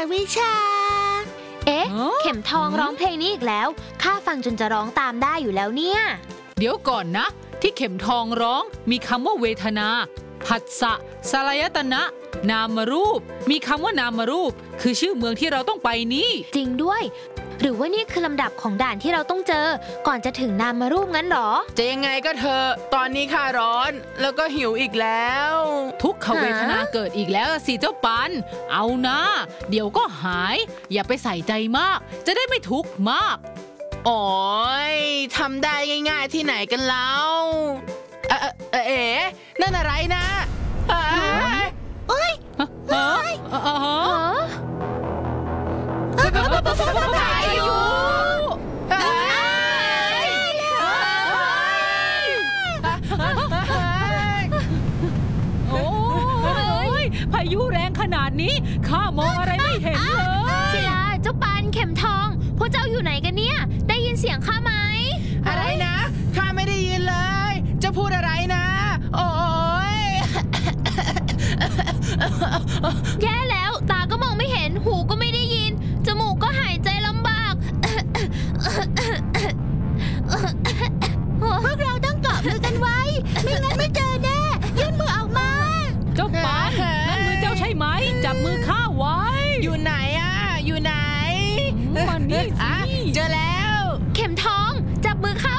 วิชาเข็มทองร้องเพลงนี้อีกแล้วข้าฟังจนจะร้องตามได้อยู่แล้วเนี่ยเดี๋ยวก่อนนะที่เข็มทองร้องมีคำว่าเวทนาผัสสะสลายตนะนามรูปมีคำว่านามรูปคือชื่อเมืองที่เราต้องไปนี้จริงด้วยหรือว่านี่คือลำดับของด่านที่เราต้องเจอก่อนจะถึงนามรูปงั้นหรอจะยังไงก็เธอตอนนี้ข้าร้อนแล้วก็หิวอีกแล้วทุกขเวทนาเกิดอีกแล้วสิเจ้าปันเอานะเดี๋ยวก็หายอย่าไปใส่ใจมากจะได้ไม่ทุกข์มากโอ้ยทำได้ง่ายๆที่ไหนกันแล้วนั่นอะไรนะเอ้ยพายุโอ้ยพายุแรงขนาดนี้ข้ามองอะไรไม่เห็นเลยศิลาเจ้าปานเข็มทองพวกเจ้าอยู่ไหนกันเนี่ยได้ยินเสียงข้าไหมอะไรนะข้าไม่ได้ยินเลยจะพูดอะไรนะโอ้ยแย่แล้วตาก็มองไม่เห็นหูก็ไม่ได้ยินจมูกก็หายใจลำบากพวกเราต้องเกาะมือกันไว้ไม่งั้นไม่เจอแน่ยื่นมือออกมาเจ้าปานนั่นมือเจ้าใช่ไหมจับมือข้าไว้อยู่ไหนอยู่ไหนมันนี่สิเจอแล้วเข็มทองจับมือข้า